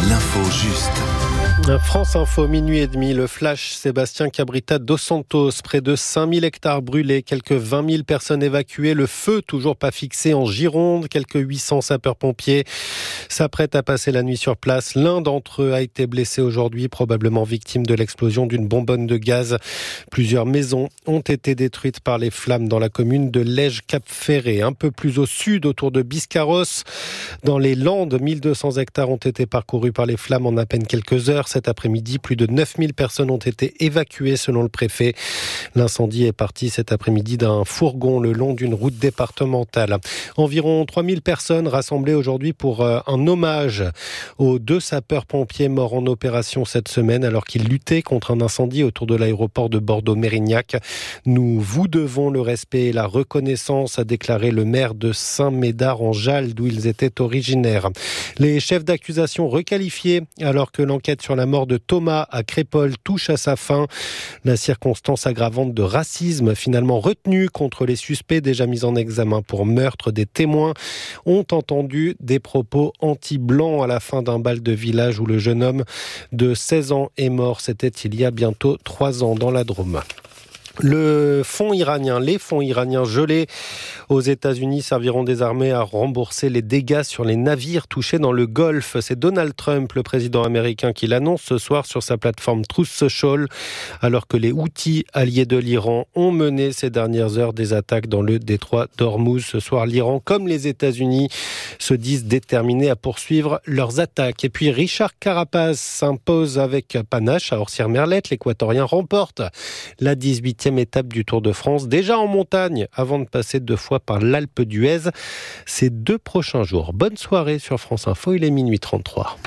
L'info juste. France Info, minuit et demi, le flash Sébastien Cabrita dos Santos, près de 5000 hectares brûlés, quelques 20 000 personnes évacuées, le feu toujours pas fixé en Gironde, quelques 800 sapeurs-pompiers s'apprêtent à passer la nuit sur place. L'un d'entre eux a été blessé aujourd'hui, probablement victime de l'explosion d'une bonbonne de gaz. Plusieurs maisons ont été détruites par les flammes dans la commune de Lège-Cap-Ferré. Un peu plus au sud, autour de Biscarrosse, dans les Landes, 1200 hectares ont été parcourus par les flammes en à peine quelques heures. Cet après-midi, plus de 9000 personnes ont été évacuées selon le préfet. L'incendie est parti cet après-midi d'un fourgon le long d'une route départementale. Environ 3000 personnes rassemblées aujourd'hui pour un hommage aux 2 sapeurs-pompiers morts en opération cette semaine alors qu'ils luttaient contre un incendie autour de l'aéroport de Bordeaux-Mérignac. Nous vous devons le respect et la reconnaissance, a déclaré le maire de Saint-Médard-en-Jalles, d'où ils étaient originaires. Les chefs d'accusation requalifiés alors que l'enquête sur la mort de Thomas à Crépol touche à sa fin. La circonstance aggravante de racisme finalement retenue contre les suspects déjà mis en examen pour meurtre des témoins ont entendu des propos anti-blancs à la fin d'un bal de village où le jeune homme de 16 ans est mort. C'était il y a bientôt 3 ans dans la Drôme. Les fonds iraniens gelés aux États-Unis serviront désormais à rembourser les dégâts sur les navires touchés dans le Golfe. C'est Donald Trump, le président américain, qui l'annonce ce soir sur sa plateforme Truth Social, alors que les Houthis, alliés de l'Iran, ont mené ces dernières heures des attaques dans le détroit d'Ormuz. Ce soir, l'Iran, comme les États-Unis, se disent déterminés à poursuivre leurs attaques. Et puis Richard Carapaz s'impose avec panache à Orsières-Merlette. L'Équatorien remporte la 18e étape du Tour de France, déjà en montagne, avant de passer 2 fois par l'Alpe d'Huez ces 2 prochains jours. Bonne soirée sur France Info, il est minuit 33.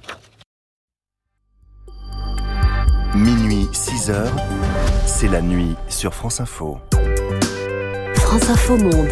Minuit 6h, c'est la nuit sur France Info. France Info Monde.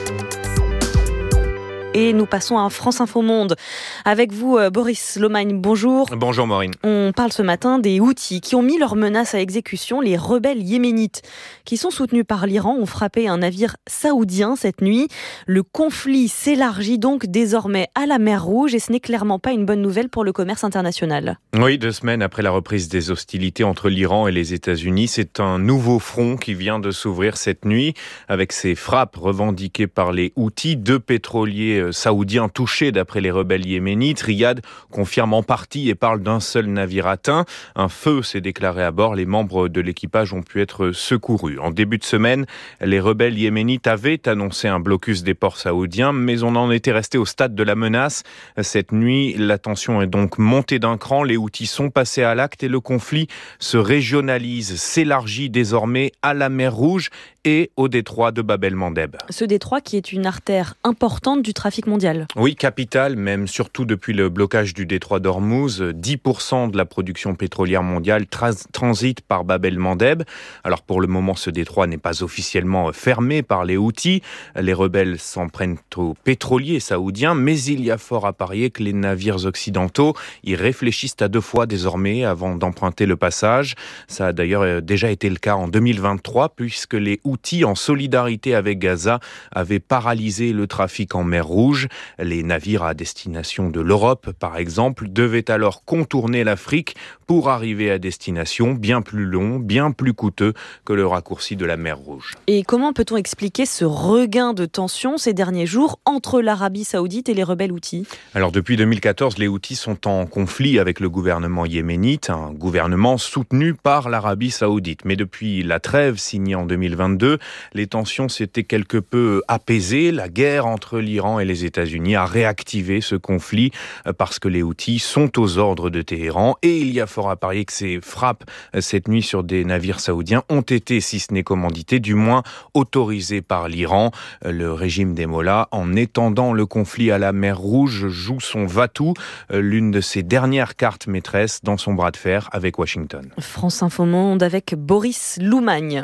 Et nous passons à France Info Monde. Avec vous, Boris Lomagne, bonjour. Bonjour Maureen. On parle ce matin des Houthis qui ont mis leurs menaces à exécution. Les rebelles yéménites qui sont soutenus par l'Iran ont frappé un navire saoudien cette nuit. Le conflit s'élargit donc désormais à la mer Rouge et ce n'est clairement pas une bonne nouvelle pour le commerce international. Oui, 2 semaines après la reprise des hostilités entre l'Iran et les États-Unis, c'est un nouveau front qui vient de s'ouvrir cette nuit avec ces frappes revendiquées par les Houthis. 2 pétroliers saoudiens touchés d'après les rebelles yéménites. Riyad confirme en partie et parle d'un seul navire atteint. Un feu s'est déclaré à bord. Les membres de l'équipage ont pu être secourus. En début de semaine, les rebelles yéménites avaient annoncé un blocus des ports saoudiens, mais on en était resté au stade de la menace. Cette nuit, la tension est donc montée d'un cran. Les Houthis sont passés à l'acte et le conflit se régionalise, s'élargit désormais à la mer Rouge et au détroit de Bab el-Mandeb. Ce détroit qui est une artère importante du trafic mondial. Oui, capitale, même surtout depuis le blocage du détroit d'Ormuz. 10% de la production pétrolière mondiale transite par Bab el-Mandeb. Alors pour le moment, ce détroit n'est pas officiellement fermé par les Houthis. Les rebelles s'en prennent aux pétroliers saoudiens, mais il y a fort à parier que les navires occidentaux y réfléchissent à 2 fois désormais avant d'emprunter le passage. Ça a d'ailleurs déjà été le cas en 2023, puisque les Houthis, en solidarité avec Gaza, avaient paralysé le trafic en mer Rouge. Les navires à destination de l'Europe, par exemple, devaient alors contourner l'Afrique pour arriver à destination, bien plus long, bien plus coûteux que le raccourci de la mer Rouge. Et comment peut-on expliquer ce regain de tension ces derniers jours entre l'Arabie Saoudite et les rebelles Houthis ? Alors depuis 2014, les Houthis sont en conflit avec le gouvernement yéménite, un gouvernement soutenu par l'Arabie Saoudite. Mais depuis la trêve signée en 2022, les tensions s'étaient quelque peu apaisées. La guerre entre l'Iran et les États-Unis a réactivé ce conflit parce que les Houthis sont aux ordres de Téhéran et il y a fort à parier que ces frappes cette nuit sur des navires saoudiens ont été, si ce n'est commanditées, du moins autorisées par l'Iran. Le régime des mollahs, en étendant le conflit à la mer Rouge, joue son va-tout, l'une de ses dernières cartes maîtresses dans son bras de fer avec Washington. France Info Monde avec Boris Lomagne.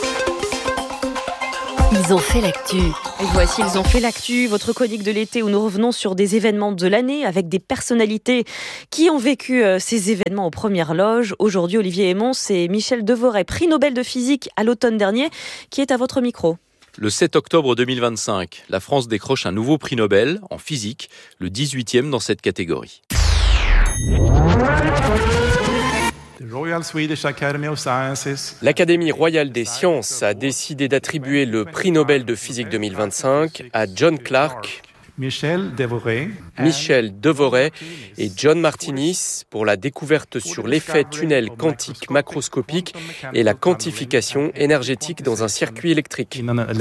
Ils ont fait l'actu. Et voici, ils ont fait l'actu, votre chronique de l'été où nous revenons sur des événements de l'année avec des personnalités qui ont vécu ces événements aux premières loges. Aujourd'hui, Olivier Hémon, c'est Michel Devoret, prix Nobel de physique à l'automne dernier, qui est à votre micro. Le 7 octobre 2025, la France décroche un nouveau prix Nobel en physique, le 18e dans cette catégorie. L'Académie royale des sciences a décidé d'attribuer le prix Nobel de physique 2025 à John Clarke, Michel Devoret et John Martinis pour la découverte sur l'effet tunnel quantique macroscopique et la quantification énergétique dans un circuit électrique.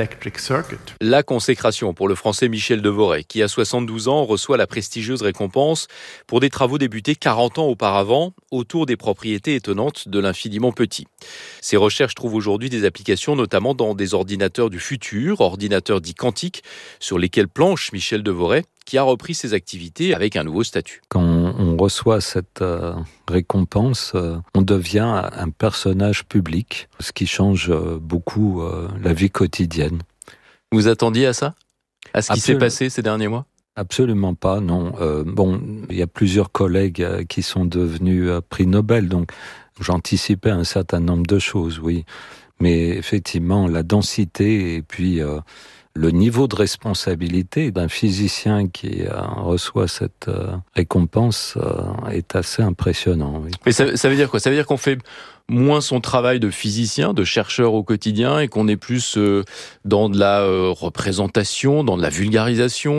La consécration pour le Français Michel Devoret, qui à 72 ans reçoit la prestigieuse récompense pour des travaux débutés 40 ans auparavant autour des propriétés étonnantes de l'infiniment petit. Ces recherches trouvent aujourd'hui des applications notamment dans des ordinateurs du futur, ordinateurs dits quantiques, sur lesquels planche Michel Devoret, qui a repris ses activités avec un nouveau statut. Quand on reçoit cette récompense, on devient un personnage public, ce qui change beaucoup la vie quotidienne. Vous attendiez à ça ? À ce qui s'est passé ces derniers mois ? Absolument pas, non. Il y a plusieurs collègues qui sont devenus prix Nobel, donc j'anticipais un certain nombre de choses, oui. Mais effectivement, la densité et puis le niveau de responsabilité d'un physicien qui reçoit cette récompense est assez impressionnant. Oui. Mais ça veut dire quoi ? Ça veut dire qu'on fait moins son travail de physicien, de chercheur au quotidien, et qu'on est plus dans de la représentation, dans de la vulgarisation ?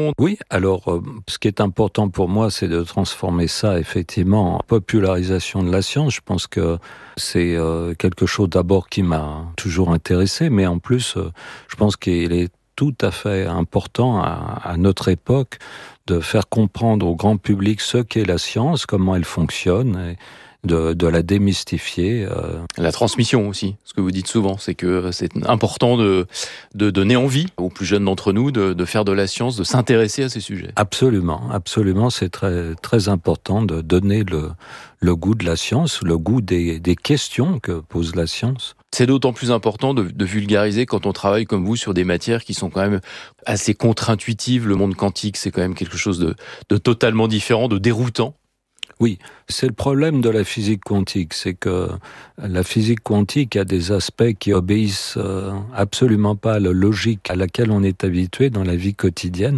Oui, alors ce qui est important pour moi, c'est de transformer ça effectivement en popularisation de la science. Je pense que c'est quelque chose d'abord qui m'a toujours intéressé, mais en plus, je pense qu'il est tout à fait important à notre époque de faire comprendre au grand public ce qu'est la science, comment elle fonctionne, et de la démystifier. La transmission aussi, ce que vous dites souvent, c'est que c'est important de donner envie aux plus jeunes d'entre nous de faire de la science, de s'intéresser à ces sujets. Absolument, absolument, c'est très, très important de donner le goût de la science, le goût des questions que pose la science. C'est d'autant plus important de vulgariser quand on travaille comme vous sur des matières qui sont quand même assez contre-intuitives. Le monde quantique, c'est quand même quelque chose de totalement différent, de déroutant. Oui, c'est le problème de la physique quantique, c'est que la physique quantique a des aspects qui obéissent absolument pas à la logique à laquelle on est habitué dans la vie quotidienne.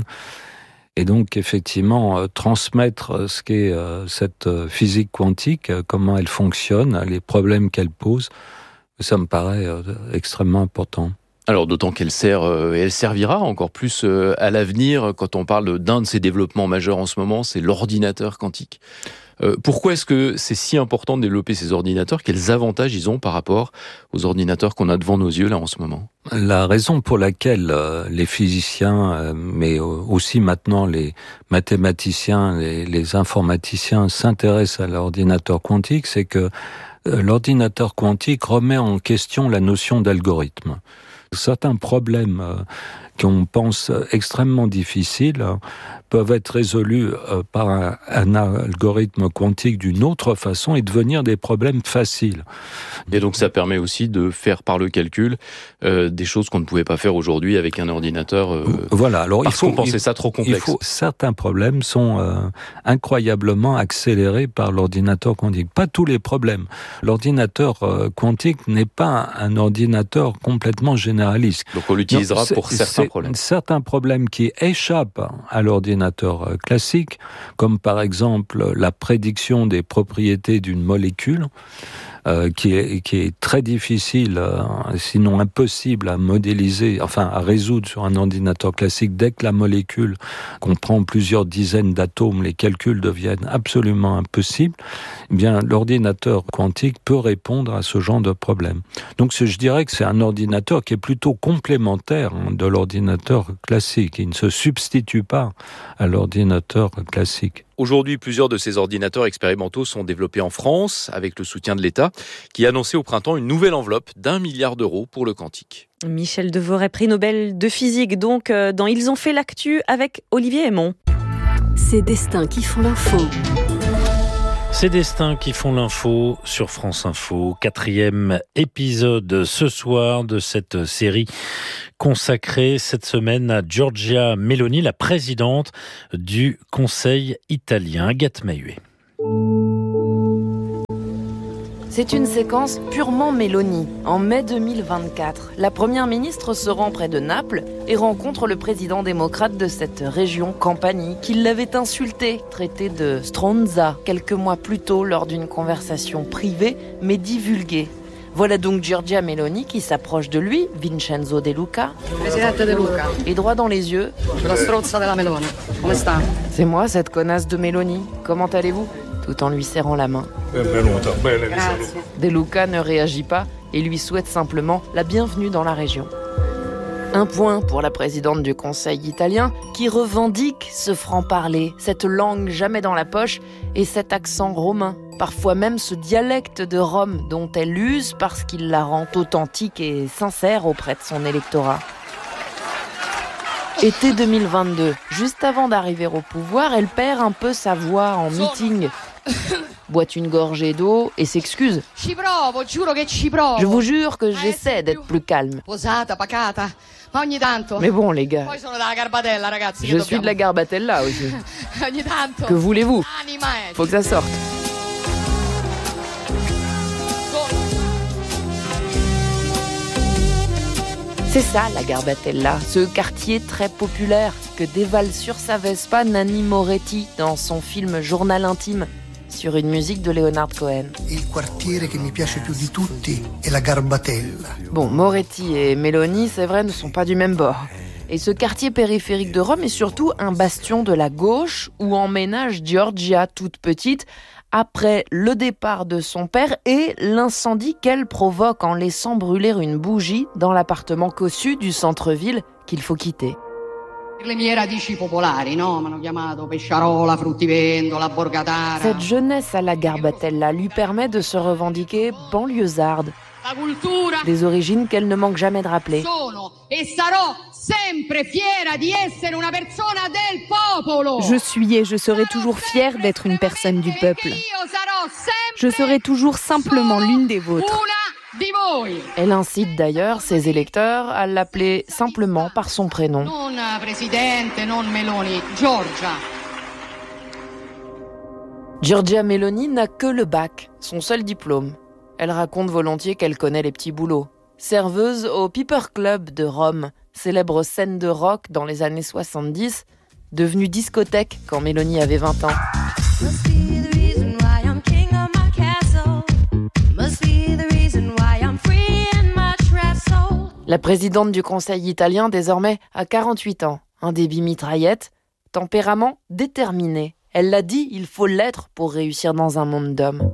Et donc, effectivement, transmettre ce qu'est cette physique quantique, comment elle fonctionne, les problèmes qu'elle pose, ça me paraît extrêmement important. Alors d'autant qu'elle sert et elle servira encore plus à l'avenir quand on parle d'un de ces développements majeurs en ce moment, c'est l'ordinateur quantique. Pourquoi est-ce que c'est si important de développer ces ordinateurs ? Quels avantages ils ont par rapport aux ordinateurs qu'on a devant nos yeux là en ce moment ? La raison pour laquelle les physiciens, mais aussi maintenant les mathématiciens, les informaticiens s'intéressent à l'ordinateur quantique, c'est que l'ordinateur quantique remet en question la notion d'algorithme. Certains problèmes qu'on pense extrêmement difficiles peuvent être résolus par un algorithme quantique d'une autre façon et devenir des problèmes faciles. Et donc ça permet aussi de faire par le calcul des choses qu'on ne pouvait pas faire aujourd'hui avec un ordinateur. Voilà. Alors parce qu'on pensait ça trop complexe. Certains problèmes sont incroyablement accélérés par l'ordinateur quantique. Pas tous les problèmes. L'ordinateur quantique n'est pas un ordinateur complètement généraliste. Donc on l'utilisera pour certains problèmes. Certains problèmes qui échappent à l'ordinateur classique, comme par exemple la prédiction des propriétés d'une molécule, qui est très difficile, sinon impossible à modéliser, enfin à résoudre sur un ordinateur classique. Dès que la molécule comprend plusieurs dizaines d'atomes, les calculs deviennent absolument impossibles. Eh bien, l'ordinateur quantique peut répondre à ce genre de problème. Donc, je dirais que c'est un ordinateur qui est plutôt complémentaire de l'ordinateur classique. Il ne se substitue pas à l'ordinateur classique. Aujourd'hui, plusieurs de ces ordinateurs expérimentaux sont développés en France, avec le soutien de l'État, qui a annoncé au printemps une nouvelle enveloppe d'1 milliard d'euros pour le quantique. Michel Devoret, prix Nobel de physique, donc dans Ils ont fait l'actu avec Olivier Aymon. Ces destins qui font l'info. Ces destins qui font l'info sur France Info, 4e épisode ce soir de cette série consacrée cette semaine à Giorgia Meloni, la présidente du Conseil italien. Agathe Mahuet. C'est une séquence purement Mélanie. En mai 2024, la première ministre se rend près de Naples et rencontre le président démocrate de cette région, Campanie, qui l'avait insulté, traité de stronza, quelques mois plus tôt lors d'une conversation privée mais divulguée. Voilà donc Giorgia Meloni qui s'approche de lui, Vincenzo De Luca, et droit dans les yeux. La strozza della Meloni. Come sta? C'est moi, cette connasse de Meloni. Comment allez-vous ? Tout en lui serrant la main. De Luca ne réagit pas et lui souhaite simplement la bienvenue dans la région. Un point pour la présidente du Conseil italien qui revendique ce franc-parler, cette langue jamais dans la poche et cet accent romain, parfois même ce dialecte de Rome dont elle use parce qu'il la rend authentique et sincère auprès de son électorat. Été 2022, juste avant d'arriver au pouvoir, elle perd un peu sa voix en meeting, boit une gorgée d'eau et s'excuse. Je vous jure que j'essaie d'être plus calme. Mais bon, les gars, je suis de la Garbatella aussi. Que voulez-vous ? Faut que ça sorte. C'est ça, la Garbatella, ce quartier très populaire que dévale sur sa Vespa Nanni Moretti dans son film Journal intime, sur une musique de Leonard Cohen. Il quartiere che mi piace più di tutti è la Garbatella. Bon, Moretti et Meloni, c'est vrai, ne sont pas du même bord. Et ce quartier périphérique de Rome est surtout un bastion de la gauche où emménage Giorgia, toute petite, après le départ de son père et l'incendie qu'elle provoque en laissant brûler une bougie dans l'appartement cossu du centre-ville qu'il faut quitter. Cette jeunesse à la Garbatella lui permet de se revendiquer banlieusarde, des origines qu'elle ne manque jamais de rappeler. Je suis et je serai toujours fière d'être une personne du peuple. Je serai toujours simplement l'une des vôtres. Elle incite d'ailleurs ses électeurs à l'appeler simplement par son prénom. Giorgia Meloni n'a que le bac, son seul diplôme. Elle raconte volontiers qu'elle connaît les petits boulots. Serveuse au Piper Club de Rome, célèbre scène de rock dans les années 70, devenue discothèque quand Meloni avait 20 ans. La présidente du Conseil italien, désormais, a 48 ans. Un débit mitraillette, tempérament déterminé. Elle l'a dit, il faut l'être pour réussir dans un monde d'hommes.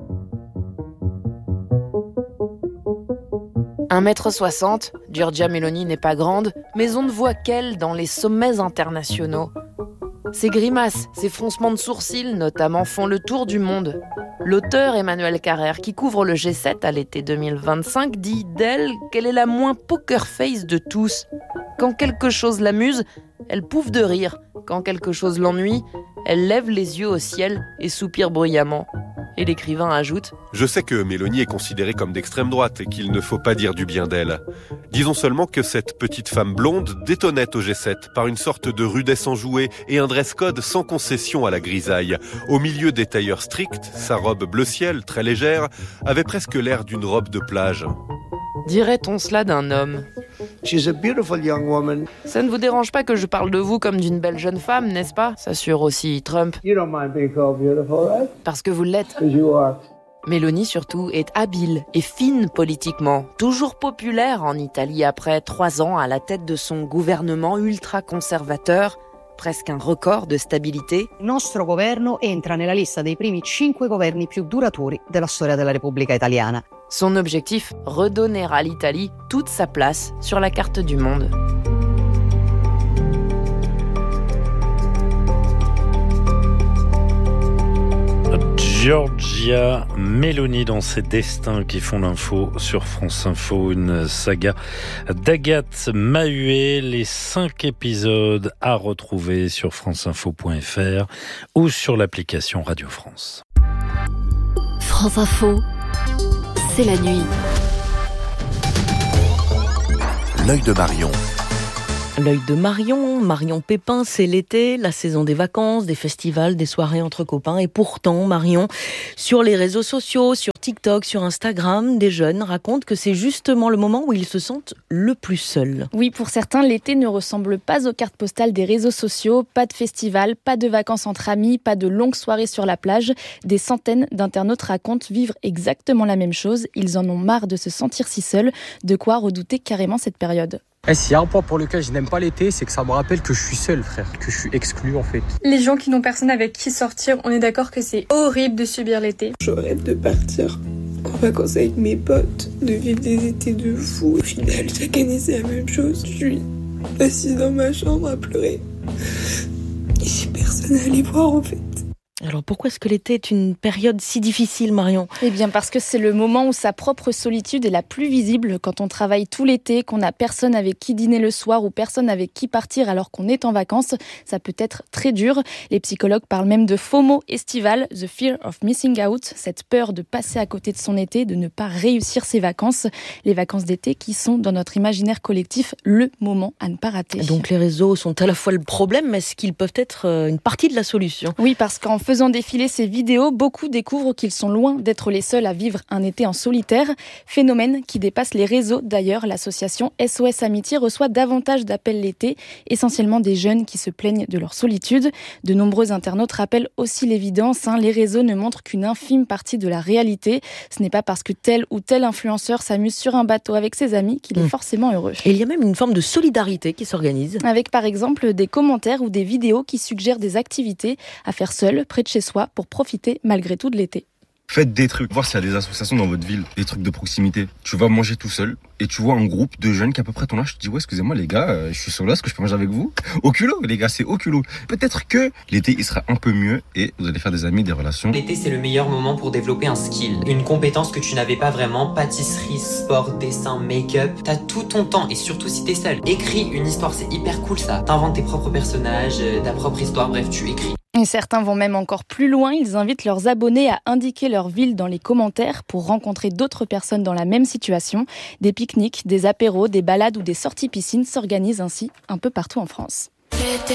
1m60, Giorgia Meloni n'est pas grande, mais on ne voit qu'elle dans les sommets internationaux. Ses grimaces, ses froncements de sourcils notamment font le tour du monde. L'auteur Emmanuel Carrère, qui couvre le G7 à l'été 2025, dit d'elle qu'elle est la moins poker face de tous. Quand quelque chose l'amuse, elle pouffe de rire. Quand quelque chose l'ennuie, elle lève les yeux au ciel et soupire bruyamment. Et l'écrivain ajoute « Je sais que Meloni est considérée comme d'extrême droite et qu'il ne faut pas dire du bien d'elle. Disons seulement que cette petite femme blonde détonnait au G7 par une sorte de rudesse enjouée et un dress code sans concession à la grisaille. Au milieu des tailleurs stricts, sa robe bleu ciel, très légère, avait presque l'air d'une robe de plage. » Dirait-on cela d'un homme ? She's a beautiful young woman. Ça ne vous dérange pas que je parle de vous comme d'une belle jeune femme, n'est-ce pas ? S'assure aussi Trump. You don't mind being called beautiful, right? Parce que vous l'êtes. Because you are. Meloni, surtout, est habile et fine politiquement. Toujours populaire en Italie après 3 ans à la tête de son gouvernement ultra-conservateur. Presque un record de stabilité. Il nostro governo entra nella lista dei primi 5 governi più duraturi della storia della Repubblica Italiana. Son objectif, redonner à l'Italie toute sa place sur la carte du monde. Giorgia Meloni dans ses destins qui font l'info sur France Info, une saga d'Agathe Mahuet, les 5 épisodes à retrouver sur franceinfo.fr ou sur l'application Radio France. France Info, c'est la nuit. L'œil de Marion. L'œil de Marion Pépin, c'est l'été, la saison des vacances, des festivals, des soirées entre copains. Et pourtant, Marion, sur les réseaux sociaux, sur TikTok, sur Instagram, des jeunes racontent que c'est justement le moment où ils se sentent le plus seuls. Oui, pour certains, l'été ne ressemble pas aux cartes postales des réseaux sociaux. Pas de festival, pas de vacances entre amis, pas de longues soirées sur la plage. Des centaines d'internautes racontent vivre exactement la même chose. Ils en ont marre de se sentir si seuls, de quoi redouter carrément cette période. S'il y a un point pour lequel je n'aime pas l'été, c'est que ça me rappelle que je suis seul, frère, que je suis exclu en fait. Les gens qui n'ont personne avec qui sortir, on est d'accord que c'est horrible de subir l'été. Je rêve de partir en vacances avec mes potes, de vivre des étés de fou. Au final, chaque année c'est la même chose. Je suis assise dans ma chambre à pleurer. Et j'ai personne à aller voir en fait. Alors pourquoi est-ce que l'été est une période si difficile, Marion ? Eh bien parce que c'est le moment où sa propre solitude est la plus visible. Quand on travaille tout l'été, qu'on n'a personne avec qui dîner le soir ou personne avec qui partir alors qu'on est en vacances, ça peut être très dur. Les psychologues parlent même de FOMO estival, the fear of missing out, cette peur de passer à côté de son été, de ne pas réussir ses vacances. Les vacances d'été qui sont dans notre imaginaire collectif le moment à ne pas rater. Donc les réseaux sont à la fois le problème, mais est-ce qu'ils peuvent être une partie de la solution ? Oui, parce qu'en faisant défiler ces vidéos, beaucoup découvrent qu'ils sont loin d'être les seuls à vivre un été en solitaire. Phénomène qui dépasse les réseaux. D'ailleurs, l'association SOS Amitié reçoit davantage d'appels l'été, essentiellement des jeunes qui se plaignent de leur solitude. De nombreux internautes rappellent aussi l'évidence, les réseaux ne montrent qu'une infime partie de la réalité. Ce n'est pas parce que tel ou tel influenceur s'amuse sur un bateau avec ses amis qu'il est forcément heureux. Et il y a même une forme de solidarité qui s'organise. Avec par exemple des commentaires ou des vidéos qui suggèrent des activités à faire seul, près de chez soi, pour profiter malgré tout de l'été. Faites des trucs, voir s'il y a des associations dans votre ville, des trucs de proximité. Tu vas manger tout seul et tu vois un groupe de jeunes qui à peu près ton âge, tu te dis ouais excusez-moi les gars, je suis solo, est-ce que je peux manger avec vous ? Au culot les gars, c'est au culot. Peut-être que l'été il sera un peu mieux et vous allez faire des amis, des relations. L'été c'est le meilleur moment pour développer un skill, une compétence que tu n'avais pas vraiment, pâtisserie, sport, dessin, make-up. T'as tout ton temps et surtout si t'es seul. Écris une histoire, c'est hyper cool ça. T'inventes tes propres personnages, ta propre histoire, bref tu écris. Et certains vont même encore plus loin, ils invitent leurs abonnés à indiquer leur ville dans les commentaires pour rencontrer d'autres personnes dans la même situation. Des pique-niques, des apéros, des balades ou des sorties piscines s'organisent ainsi un peu partout en France.